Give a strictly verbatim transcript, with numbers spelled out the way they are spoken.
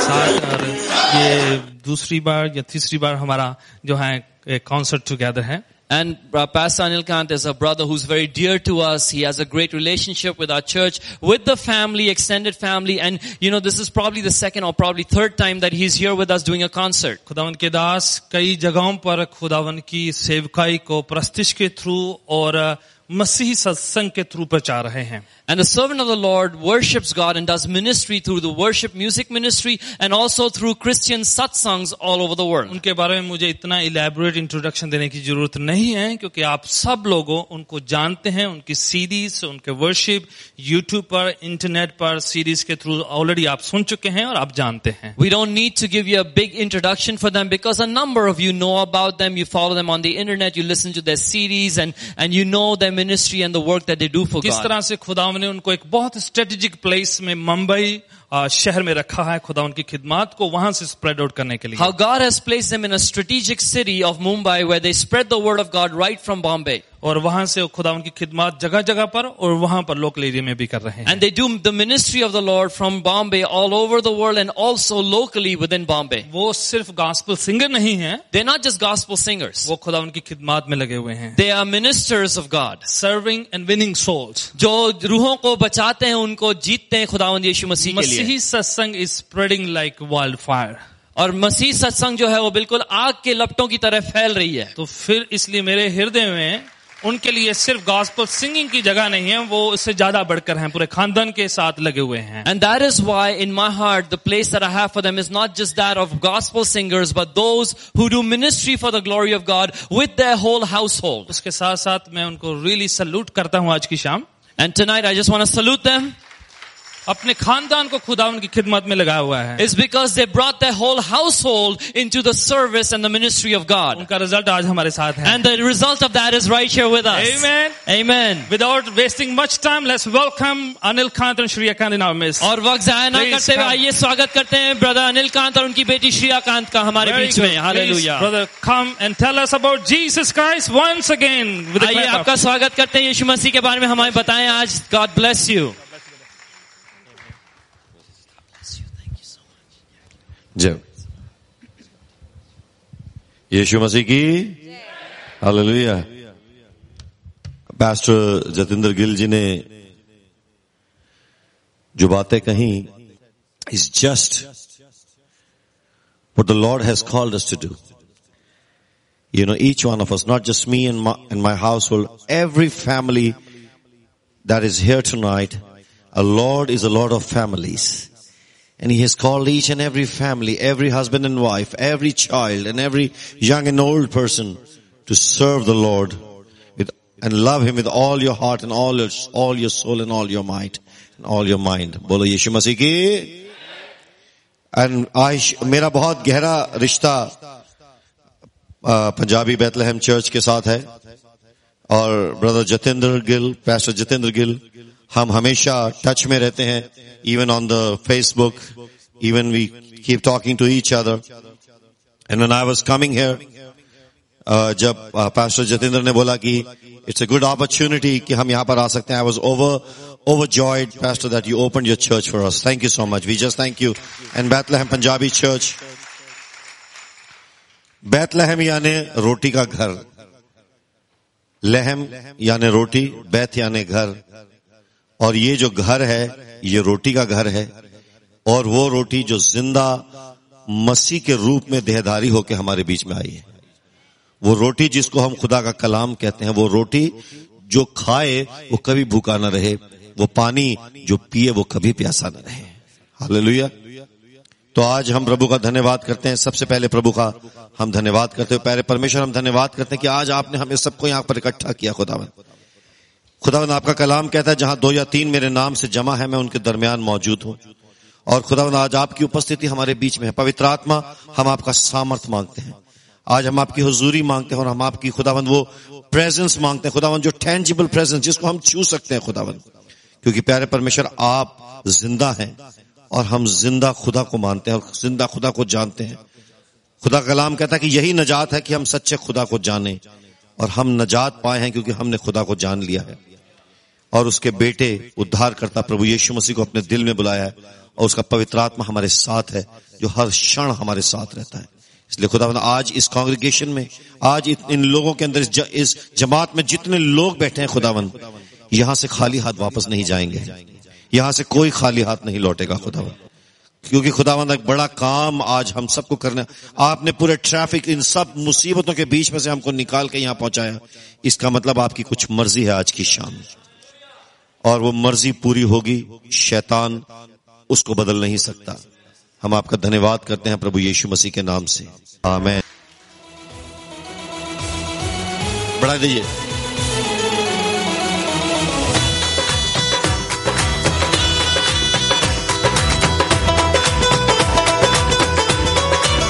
साथ, और ये दूसरी बार या तीसरी बार हमारा जो है कॉन्सर्ट टुगेदर है. And uh, Pastor Anil Kant is a brother who's very dear to us. He has a great relationship with our church, with the family, extended family. And, you know, this is probably the second or probably third time that he's here with us doing a concert. खुदावन के दास कई जगहों पर खुदावन की सेवकाई को प्रस्तिश के थ्रू और मसीही सत्संग के थ्रू प्रचार रहे हैं. And the servant of the Lord worships God and does ministry through the worship music ministry and also through Christian satsangs all over the world. उनके बारे में मुझे इतना इलैबोरेट इंट्रोडक्शन देने की जरूरत नहीं है, क्योंकि आप सब लोगों उनको जानते हैं. उनकी सीडीज, उनके वर्शिप यूट्यूब पर, इंटरनेट पर सीडीज के थ्रू ऑलरेडी आप सुन चुके हैं और आप जानते हैं. We don't need to give you a big introduction for them because a number of you know about them. You follow them on the internet, you listen to their C Ds and and you know their ministry and the work that they do for God. किस तरह से खुदा ने उनको एक बहुत strategic place में मुंबई शहर में रखा है खुदा उनकी खिदमत को वहां से स्प्रेड आउट करने के लिए. How God has placed them in a strategic city of Mumbai where they spread the word of God right from Bombay. और वहां से खुदा उनकी खिदमत जगह जगह पर और वहां पर लोकल एरिया में भी कर रहे हैं. And they do the ministry of the Lord from Bombay all over the world and also locally within Bombay. वो सिर्फ गॉस्पेल सिंगर नहीं हैं. They're not just gospel singers. वो खुदा उनकी खिदमत में लगे हुए हैं. They are ministers of God, serving and winning souls. जो रूहों को बचाते हैं, उनको जीतते हैं खुदावंद यीशु मसीह के लिए. मसीही सत्संग is spreading like wildfire. और मसीह सत्संग जो है वो बिल्कुल आग के लपटों की तरह फैल रही है. तो फिर इसलिए मेरे हृदय में उनके लिए सिर्फ गॉस्पेल सिंगिंग की जगह नहीं है, वो इससे ज्यादा बढ़कर हैं, पूरे खानदान के साथ लगे हुए हैं. And that is why in my heart the place that I have for them is not just that of gospel singers but those who do ministry for the glory of God with their whole household. उसके साथ साथ मैं उनको really salute करता हूं आज की शाम. And tonight I just want to salute them. अपने खानदान को खुदा उनकी खिदमत में लगाया हुआ है. It's because they brought their whole household into the service and the ministry of God. उनका रिजल्ट आज हमारे साथ है. And the result of that is right here with us. Amen. Amen. Without wasting much time, let's welcome Anil Kant and Shriya Kant in our midst. और वक्त जाया ना करते हुए आइए स्वागत करते हैं ब्रदर अनिल कांत और उनकी बेटी श्रिया कांत का हमारे बीच में. Hallelujah. Brother, come and tell us about Jesus Christ once again. आइए आपका स्वागत करते हैं यीशु मसीह के बारे में हमें बताएं आज. God bless you. जय यीशु मसीह की हालेलुया. पास्टर जतिंदर गिल जी ने जो बातें कही is just what the Lord has called us to do. You know, each one of us, not just me and my, and my household, every family that is here tonight, a Lord is a Lord of families. And He has called each and every family, every husband and wife, every child and every young and old person to serve the Lord with, and love Him with all your heart and all your, all your soul and all your might and all your mind. बोलो यीशु मसीह की. And I, मेरा बहुत गहरा रिश्ता पंजाबी बैतलहम church के साथ है और ब्रदर जतिंदर गिल, पैस्टर जतिंदर गिल, हम हमेशा टच में रहते हैं. Even on the Facebook, even we keep talking to each other. And when I was coming here, uh, जब uh, Pastor Jatinder ने बोला कि it's a good opportunity कि हम यहाँ पर आ सकते हैं, I was over overjoyed, Pastor, that you opened your church for us. Thank you so much. We just thank you. And Bethlehem Punjabi Church, Bethlehem यानी रोटी का घर, लहम यानी रोटी, बैत यानी घर, और ये जो घर है ये रोटी का घर है. और वो रोटी जो जिंदा मसीह के रूप में देहधारी होकर हमारे बीच में आई है, वो रोटी जिसको हम खुदा का कलाम कहते हैं, वो रोटी जो खाए वो कभी भूखा न रहे, वो पानी जो पिए वो कभी प्यासा न रहे. हालेलुया. तो आज हम प्रभु का धन्यवाद करते हैं. सबसे पहले प्रभु का हम धन्यवाद करते हैं. प्यारे परमेश्वर, हम धन्यवाद करते हैं कि आज आपने हमें सबको यहाँ पर इकट्ठा किया. खुदावन खुदावन आपका कलाम कहता है जहां दो या तीन मेरे नाम से जमा है मैं उनके दरमियान मौजूद हूं. और खुदावन आज आपकी उपस्थिति हमारे बीच में है. पवित्र आत्मा, हम आपका सामर्थ मांगते हैं. आज हम आपकी हुजूरी मांगते हैं और हम आपकी खुदावन वो प्रेजेंस मांगते हैं, खुदावन जो टेंजिबल प्रेजेंस जिसको हम छू सकते हैं खुदावन. क्योंकि प्यारे परमेश्वर आप जिंदा हैं और हम जिंदा खुदा को मानते हैं और जिंदा खुदा को जानते हैं. खुदा का कलाम कहता है कि यही नजात है कि हम सच्चे खुदा को जाने, और हम नजात पाए हैं क्योंकि हमने खुदा को जान लिया है और उसके बेटे उद्धार करता प्रभु यीशु मसीह को अपने दिल में बुलाया है और उसका पवित्र आत्मा हमारे साथ है, जो हर क्षण हमारे साथ रहता है। इसलिए खुदावंद आज इस कांग्रेगेशन में, आज इन लोगों के अंदर, इस, ज, इस जमात में जितने लोग बैठे हैं खुदावंद, यहां से खाली हाथ वापस नहीं जाएंगे, यहां से कोई खाली हाथ नहीं लौटेगा खुदावंद, क्योंकि खुदावंद एक बड़ा काम आज हम सबको करना। आपने पूरे ट्रैफिक, इन सब मुसीबतों के बीच में से हमको निकाल के यहां पहुंचाया। इसका मतलब आपकी कुछ मर्जी है आज की शाम, और वो मर्जी पूरी होगी, शैतान उसको बदल नहीं सकता। हम आपका धन्यवाद करते हैं प्रभु यीशु मसीह के नाम से, आमीन। बढ़ा दीजिए।